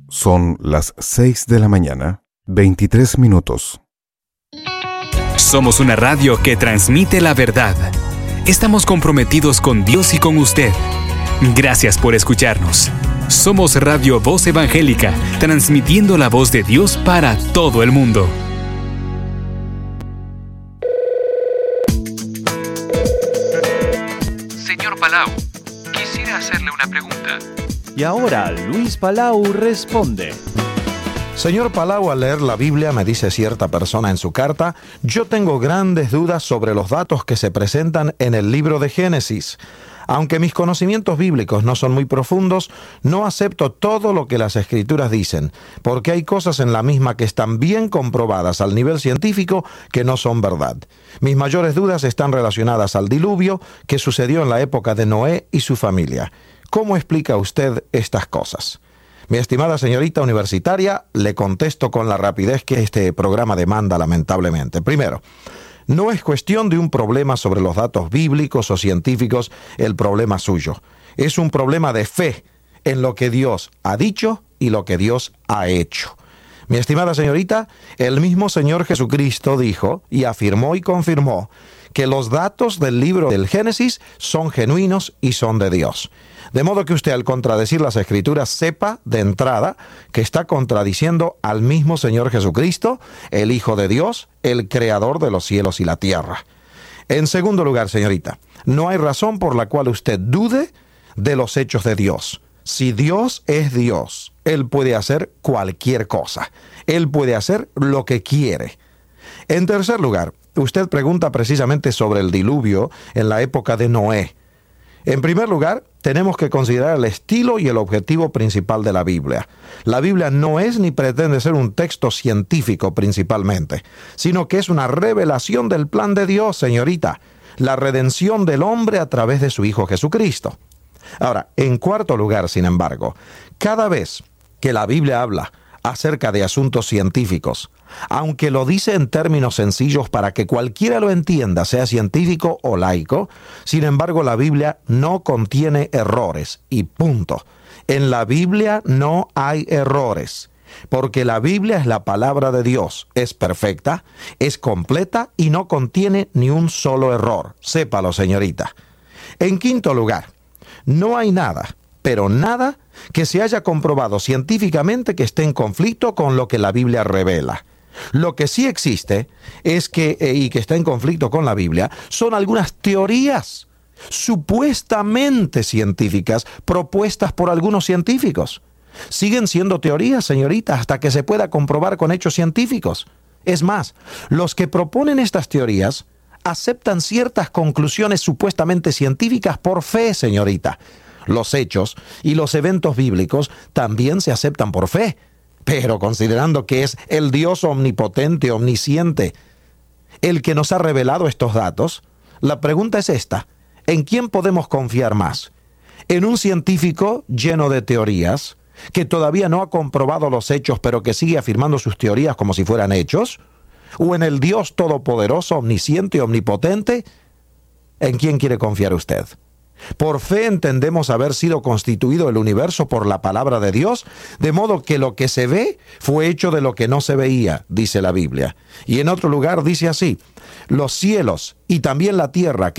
Son las 6 de la mañana, 23 minutos. Somos una radio que transmite la verdad. Estamos comprometidos con Dios y con usted. Gracias por escucharnos. Somos Radio Voz Evangélica, transmitiendo la voz de Dios para todo el mundo. Señor Palau, quisiera hacerle una pregunta. Y ahora Luis Palau responde. Señor Palau, al leer la Biblia, me dice cierta persona en su carta, yo tengo grandes dudas sobre los datos que se presentan en el libro de Génesis. Aunque mis conocimientos bíblicos no son muy profundos, no acepto todo lo que las Escrituras dicen, porque hay cosas en la misma que están bien comprobadas al nivel científico que no son verdad. Mis mayores dudas están relacionadas al diluvio que sucedió en la época de Noé y su familia. ¿Cómo explica usted estas cosas? Mi estimada señorita universitaria, le contesto con la rapidez que este programa demanda lamentablemente. Primero, no es cuestión de un problema sobre los datos bíblicos o científicos el problema suyo. Es un problema de fe en lo que Dios ha dicho y lo que Dios ha hecho. Mi estimada señorita, el mismo Señor Jesucristo dijo y afirmó y confirmó que los datos del libro del Génesis son genuinos y son de Dios. De modo que usted, al contradecir las Escrituras, sepa de entrada que está contradiciendo al mismo Señor Jesucristo, el Hijo de Dios, el Creador de los cielos y la tierra. En segundo lugar, señorita, no hay razón por la cual usted dude de los hechos de Dios. Si Dios es Dios, Él puede hacer cualquier cosa. Él puede hacer lo que quiere. En tercer lugar, usted pregunta precisamente sobre el diluvio en la época de Noé. En primer lugar, tenemos que considerar el estilo y el objetivo principal de la Biblia. La Biblia no es ni pretende ser un texto científico principalmente, sino que es una revelación del plan de Dios, señorita, la redención del hombre a través de su Hijo Jesucristo. Ahora, en cuarto lugar, sin embargo, cada vez que la Biblia habla acerca de asuntos científicos, aunque lo dice en términos sencillos para que cualquiera lo entienda, sea científico o laico, sin embargo la Biblia no contiene errores y punto. En la Biblia no hay errores, porque la Biblia es la palabra de Dios, es perfecta, es completa y no contiene ni un solo error. Sépalo, señorita. En quinto lugar, no hay nada, pero nada que se haya comprobado científicamente que esté en conflicto con lo que la Biblia revela. Lo que sí existe es que, y que está en conflicto con la Biblia, son algunas teorías supuestamente científicas propuestas por algunos científicos. Siguen siendo teorías, señorita, hasta que se pueda comprobar con hechos científicos. Es más, los que proponen estas teorías aceptan ciertas conclusiones supuestamente científicas por fe, señorita. Los hechos y los eventos bíblicos también se aceptan por fe, pero considerando que es el Dios omnipotente, omnisciente, el que nos ha revelado estos datos, la pregunta es esta: ¿en quién podemos confiar más? ¿En un científico lleno de teorías, que todavía no ha comprobado los hechos, pero que sigue afirmando sus teorías como si fueran hechos? ¿O en el Dios todopoderoso, omnisciente y omnipotente? ¿En quién quiere confiar usted? Por fe entendemos haber sido constituido el universo por la palabra de Dios, de modo que lo que se ve fue hecho de lo que no se veía, dice la Biblia. Y en otro lugar dice así: los cielos y también la tierra